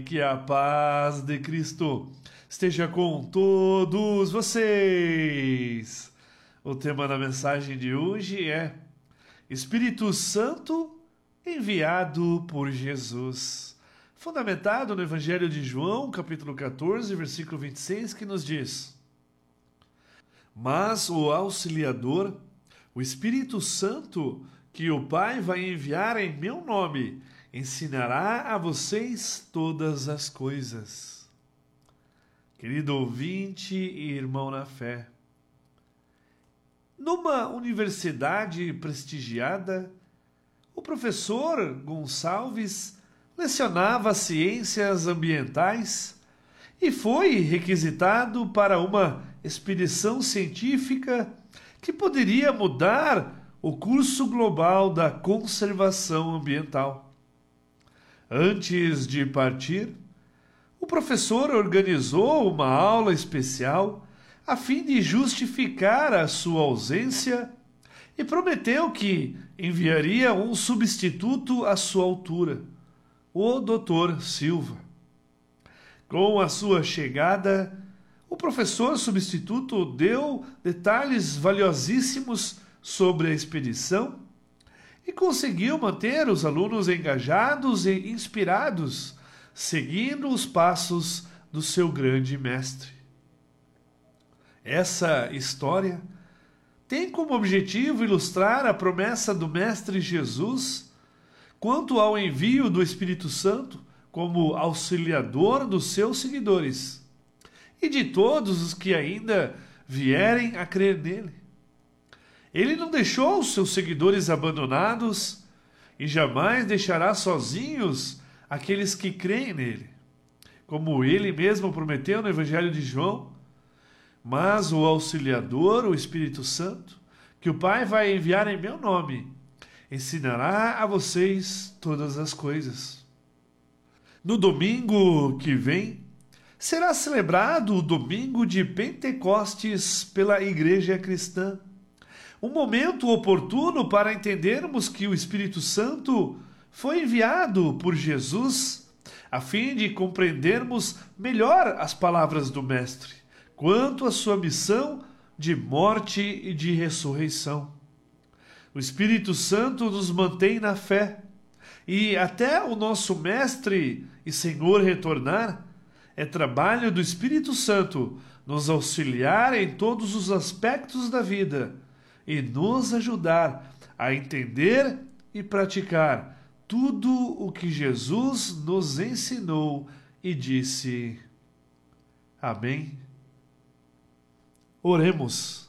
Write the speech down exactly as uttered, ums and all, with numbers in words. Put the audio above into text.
que a paz de Cristo esteja com todos vocês. O tema da mensagem de hoje é Espírito Santo enviado por Jesus, fundamentado no Evangelho de João, capítulo quatorze, versículo vinte e seis, que nos diz: Mas o Auxiliador, o Espírito Santo, que o Pai vai enviar em meu nome, ensinará a vocês todas as coisas. Querido ouvinte e irmão na fé, numa universidade prestigiada, o professor Gonçalves lecionava ciências ambientais e foi requisitado para uma expedição científica que poderia mudar o curso global da conservação ambiental. Antes de partir, o professor organizou uma aula especial a fim de justificar a sua ausência e prometeu que enviaria um substituto à sua altura, o doutor Silva. Com a sua chegada, o professor substituto deu detalhes valiosíssimos sobre a expedição e conseguiu manter os alunos engajados e inspirados, seguindo os passos do seu grande mestre. Essa história tem como objetivo ilustrar a promessa do Mestre Jesus quanto ao envio do Espírito Santo como auxiliador dos seus seguidores e de todos os que ainda vierem a crer nele. Ele não deixou os seus seguidores abandonados e jamais deixará sozinhos aqueles que creem nele, como ele mesmo prometeu no Evangelho de João. Mas o Auxiliador, o Espírito Santo, que o Pai vai enviar em meu nome, ensinará a vocês todas as coisas. No domingo que vem, será celebrado o domingo de Pentecostes pela Igreja Cristã. Um momento oportuno para entendermos que o Espírito Santo foi enviado por Jesus a fim de compreendermos melhor as palavras do Mestre quanto à sua missão de morte e de ressurreição. O Espírito Santo nos mantém na fé e até o nosso Mestre e Senhor retornar, é trabalho do Espírito Santo nos auxiliar em todos os aspectos da vida e nos ajudar a entender e praticar tudo o que Jesus nos ensinou e disse. Amém. Oremos.